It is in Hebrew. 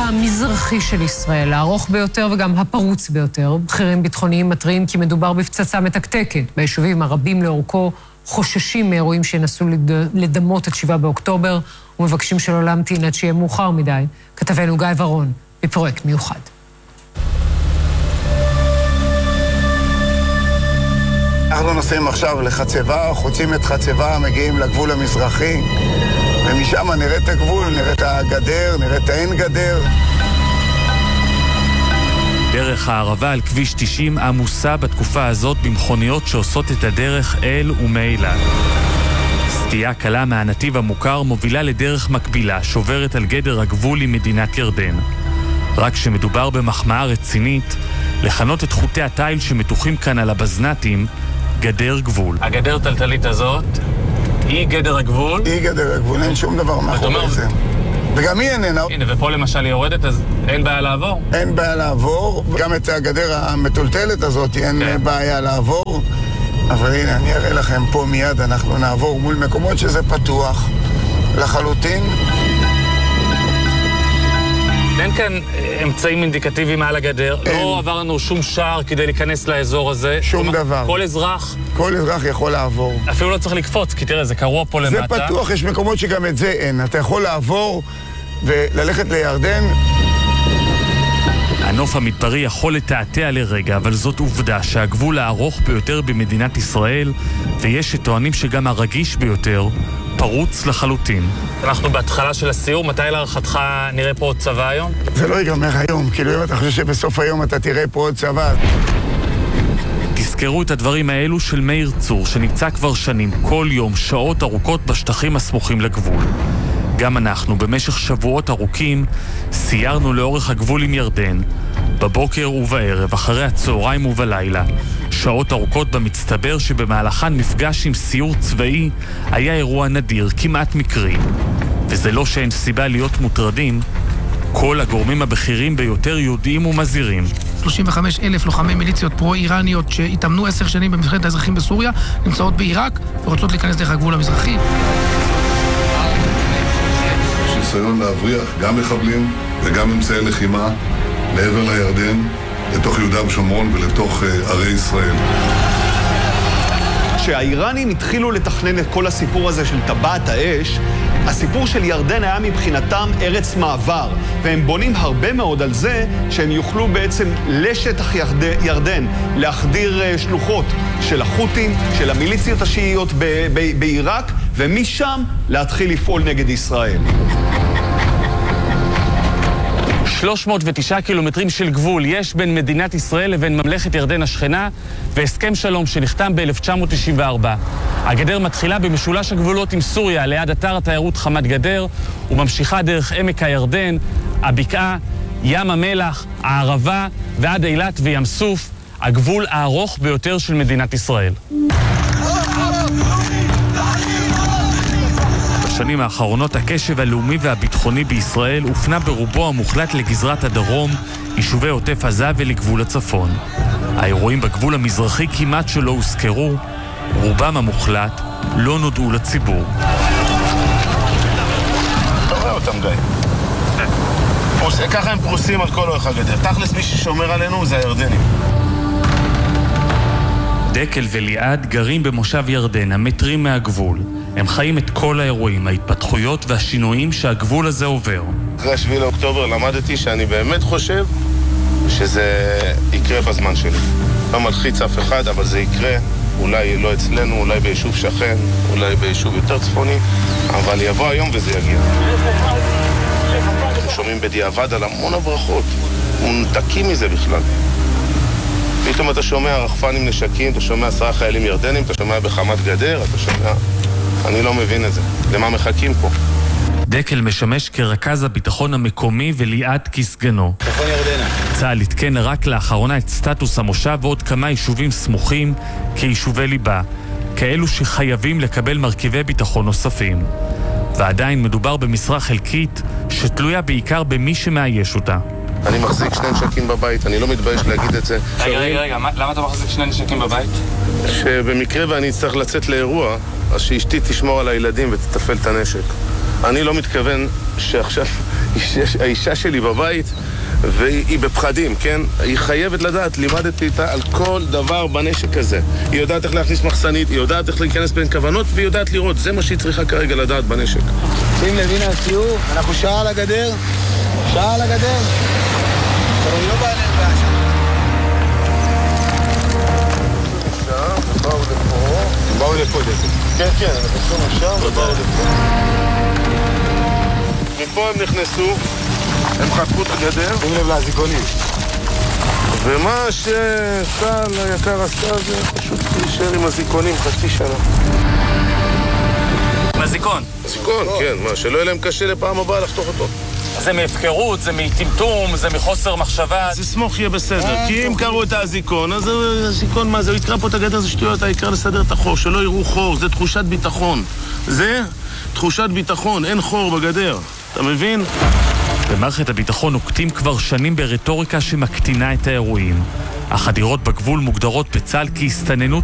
המזרחי של ישראל, הארוך ביותר וגם הפרוץ ביותר. בכירים ביטחוניים מתריעים כי מדובר בפצצה מתקתקת. ביישובים הרבים לאורכו חוששים מאירועים שינסו לדמות את 7 באוקטובר, ומבקשים שלא להמתין עד שיהיה מאוחר מדי. כתבנו גיא ורון, בפרויקט מיוחד. אנחנו נוסעים עכשיו לחצבה, חוצים את חצבה, מגיעים לגבול המזרחי, ומשם נראה את הגבול, נראה את הגדר, נראה את האין גדר. דרך הערבה על כביש 90 עמוסה בתקופה הזאת במכוניות שעושות את הדרך אל ומאילת. סטייה קלה מהנתיב המוכר מובילה לדרך מקבילה, שוברת על גדר הגבול עם מדינת ירדן. רק שמדובר במחמאה רצינית, לכנות את חוטי התיל שמתוחים כאן על הבזנתים, גדר גבול. הגדר טלטלית הזאת היא גדר הגבול? היא גדר הגבול, אין שום דבר מאחורי זה. וגם היא איננה. הנה, ופה למשל היא יורדת, אז אין בעיה לעבור? אין בעיה לעבור, גם את הגדר המטולטלת הזאת אין בעיה לעבור. אבל הנה, אני אראה לכם פה מיד, אנחנו נעבור מול מקומות שזה פתוח לחלוטין. אין כאן אמצעים אינדיקטיביים על הגדר, לא עברנו שום שער כדי להיכנס לאזור הזה. שום דבר. כל אזרח יכול לעבור. אפילו לא צריך לקפוץ, כי תראה, זה קרוע פה למטה. זה פתוח, יש מקומות שגם את זה אין. אתה יכול לעבור וללכת לירדן. הנוף המדברי יכול לתעתע לרגע, אבל זאת עובדה שהגבול הארוך ביותר במדינת ישראל, ויש שטוענים שגם הרגיש ביותר, פרוץ לחלוטין. אנחנו בהתחלה של הסיור, מתי להערכתך נראה פה עוד צבא היום? זה לא ייגמר היום, כאילו אם אתה חושב שבסוף היום אתה תראה פה עוד צבא. תזכרו את הדברים האלו של מאיר צור, שנמצא כבר שנים, כל יום, שעות ארוכות בשטחים הסמוכים לגבול. גם אנחנו, במשך שבועות ארוכים, סיירנו לאורך הגבול עם ירדן, בבוקר ובערב, אחרי הצהריים ובלילה. שעות ארוכות במצטבר שבמהלכן מפגש עם סיור צבאי היה אירוע נדיר, כמעט מקרי. וזה לא שאין סיבה להיות מוטרדים, כל הגורמים הבכירים ביותר יודעים ומזהירים. 35,000 לוחמי מיליציות פרו-איראניות שהתאמנו 10 שנים במלחמת האזרחים בסוריה, נמצאות בעיראק ורוצות להיכנס דרך הגבול המזרחי. יש ניסיון להבריח גם מחבלים וגם אמצעי לחימה לעבר לירדן, לתוך יהודה ושומרון ולתוך ערי ישראל. כשהאיראנים התחילו לתכנן את כל הסיפור הזה של טבעת האש, הסיפור של ירדן היה מבחינתם ארץ מעבר, והם בונים הרבה מאוד על זה שהם יוכלו בעצם לשטח ירדן להחדיר שלוחות של החות'ים, של המיליציות השיעיות בעיראק, ומשם להתחיל לפעול נגד ישראל. 309 קילומטרים של גבול יש בין מדינת ישראל לבין ממלכת ירדן השכנה, והסכם שלום שנחתם ב-1994. הגדר מתחילה במשולש הגבולות עם סוריה, ליד אתר התיירות חמת גדר, וממשיכה דרך עמק הירדן, הבקעה, ים המלח, הערבה ועד אילת וים סוף, הגבול הארוך ביותר של מדינת ישראל. בשנים האחרונות הקשב הלאומי והביטחוני בישראל הופנה ברובו המוחלט לגזרת הדרום, יישובי עוטף עזה ולגבול הצפון. האירועים בגבול המזרחי כמעט שלא הוזכרו, רובם המוחלט לא נודעו לציבור. לא רואה אותם גיא. ככה הם פרוסים על כל אורך הגדר. תכלס מי ששומר עלינו זה הירדנים. דקל וליעד גרים במושב ירדן, המטרים מהגבול. הם חיים את כל האירועים, ההתפתחויות והשינויים שהגבול הזה עובר. אחרי 7 לאוקטובר למדתי שאני באמת חושב שזה יקרה בזמן שלי. לא מלחיץ אף אחד, אבל זה יקרה. אולי לא אצלנו, אולי ביישוב שכן, אולי ביישוב יותר צפוני, אבל יבוא היום וזה יגיע. אנחנו שומעים בדיעבד על המון הברכות. מונתקים מזה בכלל. פתאום אתה שומע רחפנים נשקים, אתה שומע 10 חיילים ירדנים, אתה שומע בחמת גדר, אתה שומע... אני לא מבין את זה. למה מחכים פה? דקל משמש כרכז הביטחון המקומי וליעד כסגנו. ביטחון ירדנה. צה"ל התקן רק לאחרונה את סטטוס המושב ועוד כמה יישובים סמוכים כיישובי ליבה, כאלו שחייבים לקבל מרכיבי ביטחון נוספים. ועדיין מדובר במשרה חלקית שתלויה בעיקר במי שמאייש אותה. אני מחזיק 2 נשקים בבית, אני לא מתבייש להגיד את זה. רגע, למה אתה מחזיק 2 נשקים בבית? שבמקרה ואני אצטרך לצאת לאירוע, אז שאשתי תשמור על הילדים ותטפל את הנשק. אני לא מתכוון שעכשיו האישה שלי בבית, והיא בפחדים, כן? היא חייבת לדעת, לימדתי איתה על כל דבר בנשק הזה. היא יודעת איך להכניס מחסנית, היא יודעת איך להיכנס בין כוונות, והיא יודעת לראות. זה מה שהיא צריכה כרגע לדעת בנשק. שים לב, הנה הציור, אנחנו שעה על הגדר. שעה על הגדר. אבל לא בא אליהם בעיה. באו לפה דקה. כן, כן, אנחנו שום עכשיו ובאו לפה. מפה הם נכנסו, הם חתכו את הגדר. שים לב להזיקונים. ומה שצה"ל היקר עשה זה פשוט להישאר עם הזיקונים חצי שנה. מזיקון. הזיקון, כן, מה, שלא יהיה להם קשה לפעם הבאה לחתוך אותו. זה מהפקרות, זה מטמטום, זה מחוסר מחשבה. זה סמוך יהיה בסדר, כי אם קראו את האזיקון, אז הזיקון מה זה? הוא יקרא פה את הגדר, זה שטויות, העיקר לסדר את החור, שלא יראו חור, זה תחושת ביטחון. זה תחושת ביטחון, אין חור בגדר, אתה מבין? במערכת הביטחון נוקטים כבר שנים ברטוריקה שמקטינה את האירועים. החדירות בגבול מוגדרות בצה"ל כהסתננות